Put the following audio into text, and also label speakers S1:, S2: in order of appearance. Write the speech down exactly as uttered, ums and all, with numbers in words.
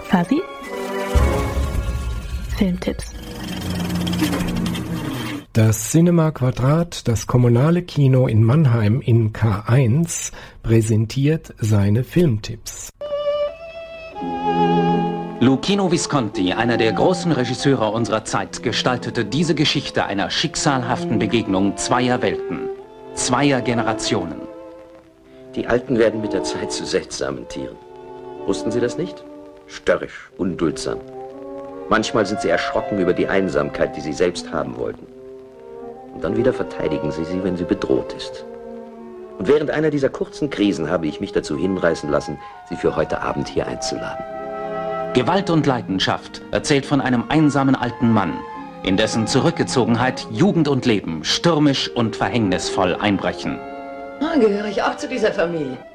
S1: Fasi? Filmtipps.
S2: Das Cinema Quadrat, das kommunale Kino in Mannheim in K eins, präsentiert seine Filmtipps.
S3: Luchino Visconti, einer der großen Regisseure unserer Zeit, gestaltete diese Geschichte einer schicksalhaften Begegnung zweier Welten, zweier Generationen.
S4: Die Alten werden mit der Zeit zu seltsamen Tieren. Wussten Sie das nicht? Störrisch, unduldsam. Manchmal sind sie erschrocken über die Einsamkeit, die sie selbst haben wollten. Und dann wieder verteidigen sie sie, wenn sie bedroht ist. Und während einer dieser kurzen Krisen habe ich mich dazu hinreißen lassen, Sie für heute Abend hier einzuladen.
S3: Gewalt und Leidenschaft erzählt von einem einsamen alten Mann, in dessen Zurückgezogenheit Jugend und Leben stürmisch und verhängnisvoll einbrechen.
S5: Ah, gehöre ich auch zu dieser Familie.